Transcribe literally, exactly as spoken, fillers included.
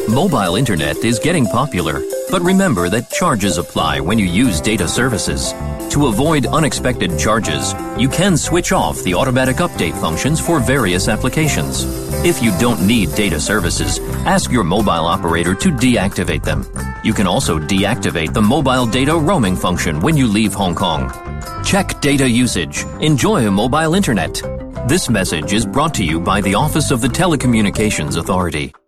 Mobile internet is getting popular, but remember that charges apply when you use data services. To avoid unexpected charges, you can switch off the automatic update functions for various applications. If you don't need data services, ask your mobile operator to deactivate them. You can also deactivate the mobile data roaming function when you leave Hong Kong. Check data usage. Enjoy mobile internet. This message is brought to you by the Office of the Telecommunications Authority.